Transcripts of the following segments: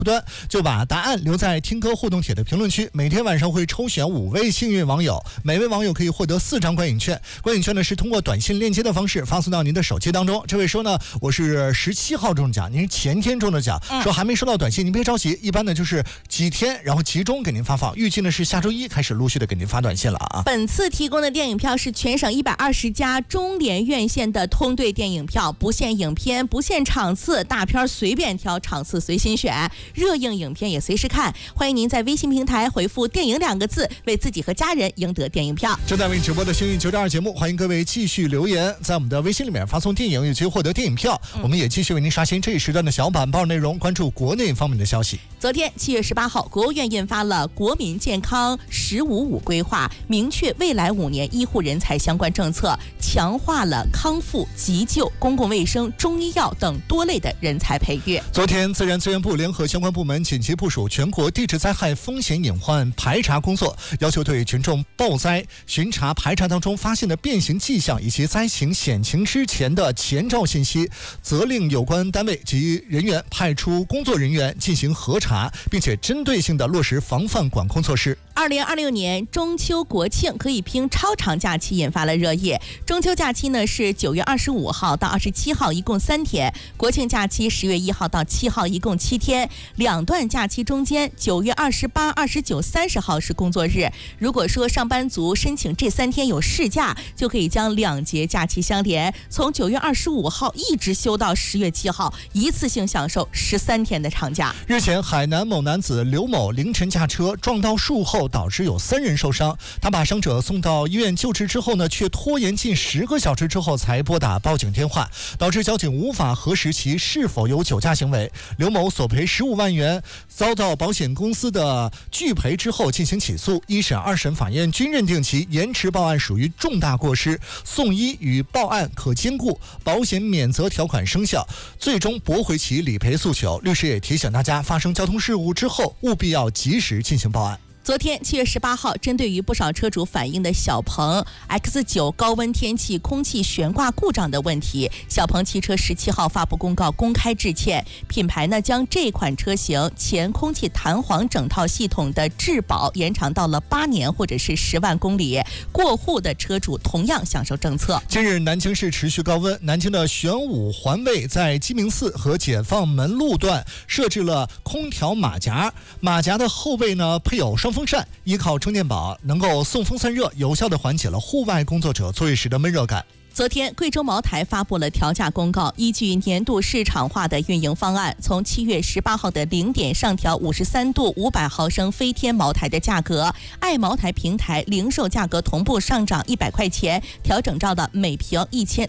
端，就把答案留在听歌互动帖的评论区。每天晚上会抽选5位幸运网友，每位网友可以获得4张观影券。观影券呢是通过短信链接的方式发送到您的手机当中。这位说呢，我是17号中的奖，您是前天中的奖，说还没收到短信，您别着急，一般呢就是几天，然后集中给您发放，预计呢是下周1开始陆续的给您发短信了啊。 本次提供的电影票是全省120家中联院线的通兑电影票，不限影片，不限场次，大片随便挑，场次随心选，热映影片也随时看。欢迎您在微信平台回复电影2个字，为自己和家人赢得电影票。 正在为你直播的幸运9.2节目，欢迎各位继续留言，在我们的微信里面发送电影，有机会获得电影票。我们也继续为您刷新这一时段的小板报内容，关注国内方面的消息。 昨天7月18号，国务院印发了《国民健康“15+5”规划》，明确未来5年医护人才相关政策，强化了康复、急救、公共卫生、中医药等多类的人才培育。 昨天，自然资源部联合相关部门紧急部署全国地质灾害风险隐患排查工作，要求对群众报灾、巡查、排查当中发现的变形迹象以及灾情险情之前的前兆信息，责令有关单位及人员派出工作人员进行核查，并且针对性的落实防范管控措施。 2026年中秋国庆可以拼超长假期引发了热议。中秋假期呢是9月25号到27号，一共3天；国庆假期10月1号到7号，一共7天。两段假期中间，9月28、29、30号是工作日。如果说上班族申请这3天有事假，就可以将2节假期相连，从9月25号一直休到10月7号，一次性享受13天的长假。 日前，海南某男子刘某凌晨驾车撞到树后，导致有3人受伤。他把伤者送到医院救治之后呢，却拖延近10个小时之后才拨打报警电话，导致交警无法核实其是否有酒驾行为。刘某索赔15万元，遭到保险公司的拒赔之后进行起诉。1审、2审法院均认定其延迟报案属于重大过失，送医与报案可兼顾，保险免责条款生效，最终驳回其理赔诉求。律师也提醒大家，发生交通事故之后务必要及时进行报案。 昨天7月18号，针对于不少车主反映的小鹏 X9 高温天气空气悬挂故障的问题，小鹏汽车17号发布公告公开致歉。品牌呢将这款车型前空气弹簧整套系统的质保延长到了8年或者是10万公里，过户的车主同样享受政策。 近日，南京市持续高温，南京的玄武环卫在鸡鸣寺和解放门路段设置了空调马甲，马甲的后背呢配有双风扇，依靠充电宝能够送风散热，有效地缓解了户外工作者作业时的闷热感。 昨天，贵州茅台发布了调价公告，依据年度市场化的运营方案，从7月18号的0点上调53度500毫升飞天茅台的价格，爱茅台平台零售价格同步上涨100块钱，调整到了每瓶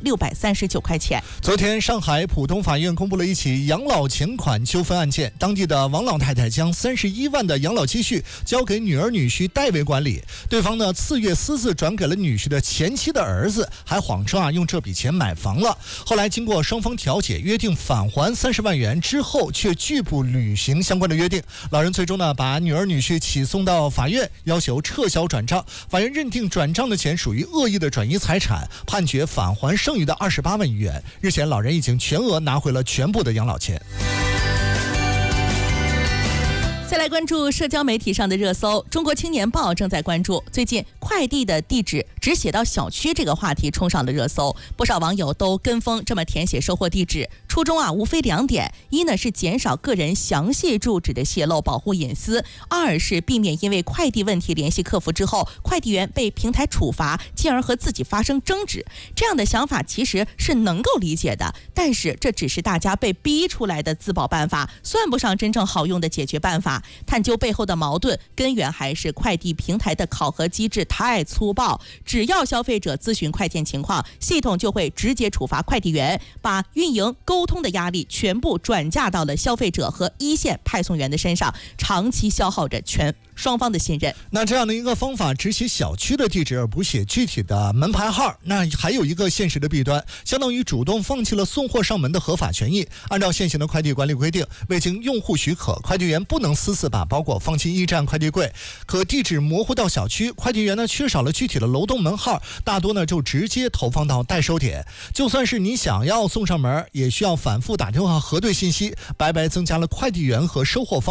1639块钱。 昨天，上海浦东法院公布了一起养老钱款纠纷案件，当地的王老太太将31万的养老积蓄交给女儿女婿代为管理，对方呢次月私自转给了女婿的前妻的儿子，还谎称用这笔钱买房了。后来经过双方调解，约定返还30万元之后，却拒不履行相关的约定。老人最终呢把女儿女婿起送到法院，要求撤销转账。法院认定转账的钱属于恶意的转移财产，判决返还剩余的28万余元。日前，老人已经全额拿回了全部的养老钱。 再来关注社交媒体上的热搜，中国青年报正在关注最近快递的地址只写到小区这个话题冲上了热搜，不少网友都跟风这么填写收货地址，初衷无非2点：一呢是减少个人详细住址的泄露，保护隐私；二是避免因为快递问题联系客服之后，快递员被平台处罚，进而和自己发生争执。这样的想法其实是能够理解的，但是这只是大家被逼出来的自保办法，算不上真正好用的解决办法。探究背后的矛盾，根源还是快递平台的考核机制太粗暴，只要消费者咨询快件情况，系统就会直接处罚快递员，把运营沟通的压力全部转嫁到了消费者和一线派送员的身上，长期消耗着双方的信任。 那这样的一个方法，只写小区的地址而不写具体的门牌号，那还有一个现实的弊端，相当于主动放弃了送货上门的合法权益。按照现行的快递管理规定，未经用户许可，快递员不能私自把包裹放进驿站快递柜。可地址模糊到小区，快递员呢缺少了具体的楼栋门号，大多呢就直接投放到代收点。就算是你想要送上门，也需要反复打电话核对信息，白白增加了快递员和收货方